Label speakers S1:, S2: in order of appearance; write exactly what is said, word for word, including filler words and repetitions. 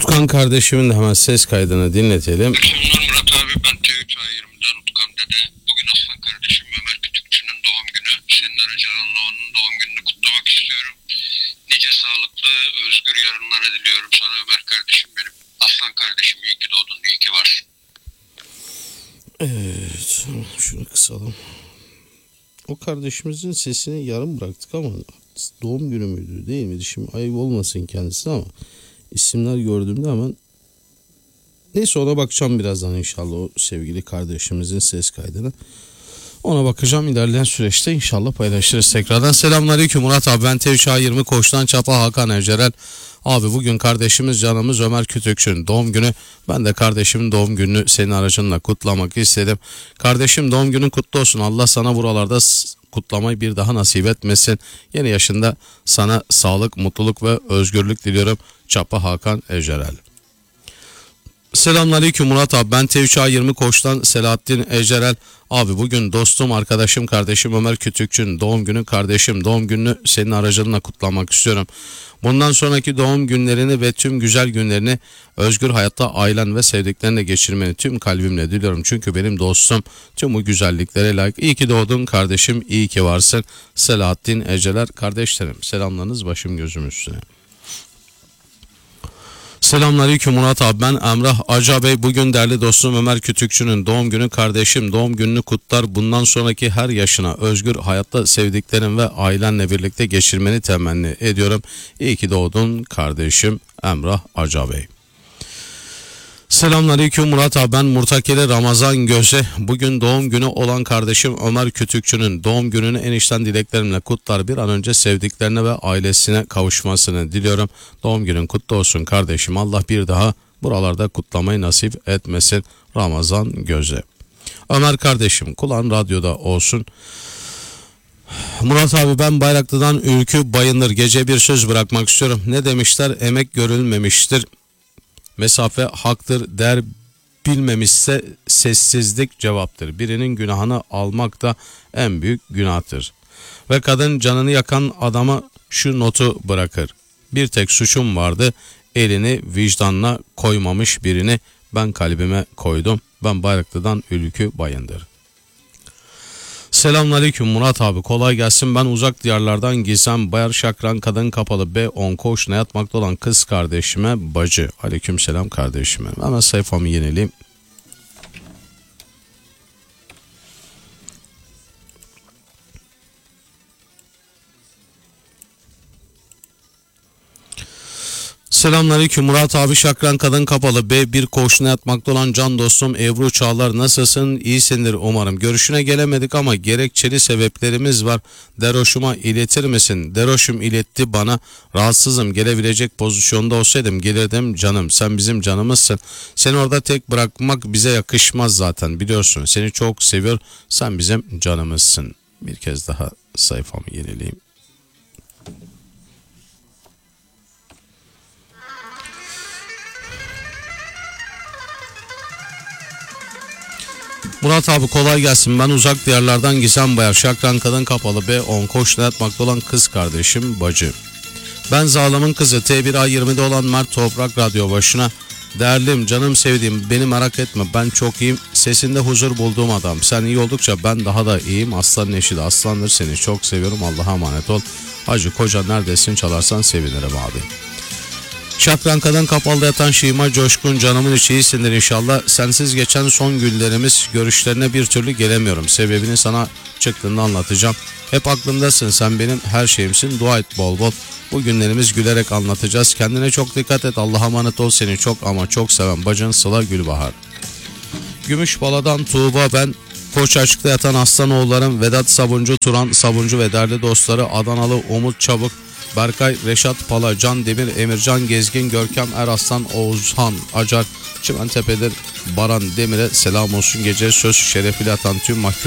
S1: Utkan kardeşimin de hemen ses kaydını dinletelim.
S2: Akşamlar Murat abi, ben T üç A yirmiden Utkan dede. Bugün Aslan kardeşim Ömer Kütükçü'nün doğum günü. Senin aracılığınla onun doğum gününü kutlamak istiyorum. Nice sağlıklı, özgür yarınlara diliyorum sana Ömer kardeşim benim. Aslan kardeşim, iyi ki doğdun, iyi ki varsın.
S1: Evet, şunu kısalım. O kardeşimizin sesini yarım bıraktık ama doğum günü müydü değil miydi? Şimdi ayıp olmasın kendisine ama isimler gördüğümde hemen neyse ona bakacağım birazdan inşallah, o sevgili kardeşimizin ses kaydını. Ona bakacağım ilerleyen süreçte, inşallah paylaşırız tekrardan. Selamünaleyküm Murat abi, ben T üç A yirmi Koç'tan Çapa Hakan Evcerel. Abi bugün kardeşimiz canımız Ömer Kütükçü'nün doğum günü. Ben de kardeşimin doğum gününü senin aracınla kutlamak istedim. Kardeşim doğum günün kutlu olsun. Allah sana buralarda kutlamayı bir daha nasip etmesin. Yeni yaşında sana sağlık, mutluluk ve özgürlük diliyorum. Çapa Hakan Evcerel. Selamünaleyküm Murat abi, ben T üç A yirmi Koç'tan Selahattin Ecderel. Abi bugün dostum, arkadaşım, kardeşim Ömer Kütükçü'nün doğum günü. Kardeşim doğum gününü senin aracılığınla kutlamak istiyorum. Bundan sonraki doğum günlerini ve tüm güzel günlerini özgür hayatta ailen ve sevdiklerine geçirmeni tüm kalbimle diliyorum. Çünkü benim dostum, tüm bu güzelliklere layık. İyi ki doğdun kardeşim, iyi ki varsın. Selahattin Ecderel. Kardeşlerim, selamlarınız başım gözüm üstüne. Selamünaleyküm Murat abi, ben Emrah Aca Bey. Bugün değerli dostum Ömer Kütükçü'nün doğum günü. Kardeşim doğum gününü kutlar. Bundan sonraki her yaşına özgür hayatta sevdiklerin ve ailenle birlikte geçirmeni temenni ediyorum. İyi ki doğdun kardeşim Emrah Aca Bey. Selamünaleyküm Murat abi, ben Murtakeli Ramazan Göze. Bugün doğum günü olan kardeşim Ömer Kütükçü'nün doğum gününü en içten dileklerimle kutlar. Bir an önce sevdiklerine ve ailesine kavuşmasını diliyorum. Doğum günün kutlu olsun kardeşim. Allah bir daha buralarda kutlamayı nasip etmesin. Ramazan Göze. Ömer kardeşim, kulağın radyoda olsun. Murat abi, ben Bayraklı'dan Ülkü Bayındır. Gece bir söz bırakmak istiyorum. Ne demişler? Emek görülmemiştir. Mesafe haktır, der bilmemişse sessizlik cevaptır. Birinin günahını almak da en büyük günahtır. Ve kadın canını yakan adama şu notu bırakır. Bir tek suçum vardı, elini vicdanına koymamış birini ben kalbime koydum. Ben Bayraklı'dan Ülkü Bayındır. Selamünaleyküm Murat abi, kolay gelsin. Ben uzak diyarlardan Gizem Bayar Şakran Kadın Kapalı B on Koç'una yatmakta olan kız kardeşime bacı. Aleykümselam kardeşime. Hemen sayfamı yenileyim. Selamünaleyküm Murat abi, Şakran Kadın Kapalı B bir Koç'una yatmakta olan can dostum Ebru Çağlar. Nasılsın? İyisindir umarım. Görüşüne gelemedik ama gerekçeli sebeplerimiz var. Deroş'uma iletir misin? Deroş'um iletti bana. Rahatsızım, gelebilecek pozisyonda olsaydım gelirdim canım. Sen bizim canımızsın. Seni orada tek bırakmak bize yakışmaz zaten, biliyorsun. Seni çok seviyor. Sen bizim canımızsın. Bir kez daha sayfamı yenileyim. Murat abi kolay gelsin. Ben uzak diyarlardan Gizem Bayar Şakran Kadın Kapalı B on Koç'ta yatmakta olan kız kardeşim bacı. Ben Zalam'ın kızı T bir A yirmide olan Mert Toprak radyo başına. Değerlim, canım, sevdiğim, beni merak etme, ben çok iyiyim. Sesinde huzur bulduğum adam. Sen iyi oldukça ben daha da iyiyim. Aslanın eşi de aslandır. Seni çok seviyorum. Allah'a emanet ol. Hacı Koca neredesin, çalarsan sevinirim abi. Şakran Kadın Kapalı'da yatan Şima Coşkun, canımın içi, iyisindir inşallah. Sensiz geçen son günlerimiz, görüşlerine bir türlü gelemiyorum. Sebebini sana çıktığında anlatacağım. Hep aklımdasın, sen benim her şeyimsin. Dua et bol bol. Bu günlerimiz gülerek anlatacağız. Kendine çok dikkat et. Allah'a emanet ol. Seni çok ama çok seven bacın Sıla Gülbahar. Gümüşbala'dan Tuğba ben. Koç Açık'ta yatan Aslanoğullarım Vedat Sabuncu, Turan Sabuncu ve değerli dostları Adanalı Umut Çabuk, Berkay, Reşat Pala, Can Demir, Emircan Gezgin, Görkem Eraslan, Oğuzhan Acar, Çimentepe'dir Baran Demir'e selam olsun. Gece söz şerefiyle atan tüm mahkum